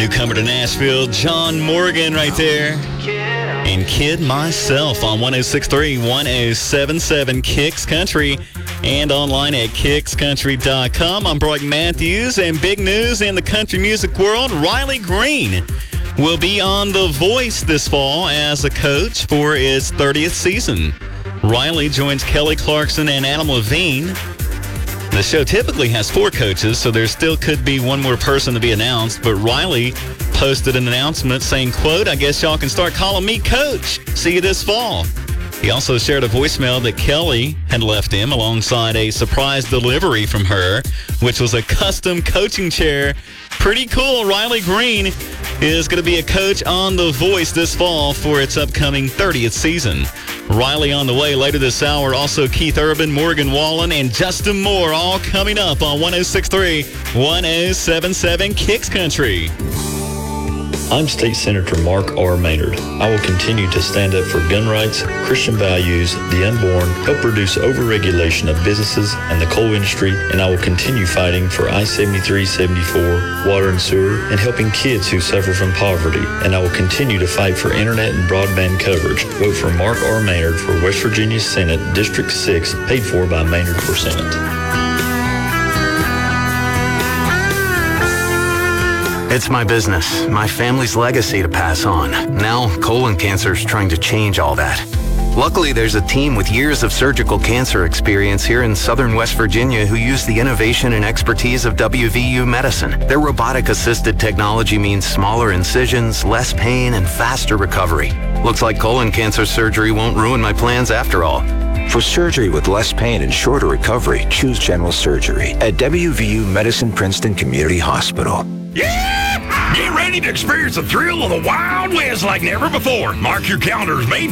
Newcomer to Nashville, John Morgan right there. And Kid Myself on 106.3, 107.7 Kicks Country and online at kickscountry.com. I'm Brock Matthews, and big news in the country music world. Riley Green will be on The Voice this fall as a coach for its 30th season. Riley joins Kelly Clarkson and Adam Levine. The show typically has 4 coaches, so there still could be one more person to be announced, but Riley posted an announcement saying, quote, "I guess y'all can start calling me Coach. See you this fall." He also shared a voicemail that Kelly had left him alongside a surprise delivery from her, which was a custom coaching chair. Pretty cool. Riley Green is going to be a coach on The Voice this fall for its upcoming 30th season. Riley on the way later this hour. Also Keith Urban, Morgan Wallen, and Justin Moore all coming up on 106.3, 107.7 Kicks Country. I'm State Senator Mark R. Maynard. I will continue to stand up for gun rights, Christian values, the unborn, help reduce overregulation of businesses and the coal industry, and I will continue fighting for I-73, 74, water and sewer, and helping kids who suffer from poverty. And I will continue to fight for internet and broadband coverage. Vote for Mark R. Maynard for West Virginia Senate, District 6, paid for by Maynard for Senate. It's my business, my family's legacy to pass on. Now, colon cancer is trying to change all that. Luckily, there's a team with years of surgical cancer experience here in southern West Virginia who use the innovation and expertise of WVU Medicine. Their robotic-assisted technology means smaller incisions, less pain, and faster recovery. Looks like colon cancer surgery won't ruin my plans after all. For surgery with less pain and shorter recovery, choose general surgery at WVU Medicine Princeton Community Hospital. Yeah! Get ready to experience the thrill of the Wild West like never before. Mark your calendars, May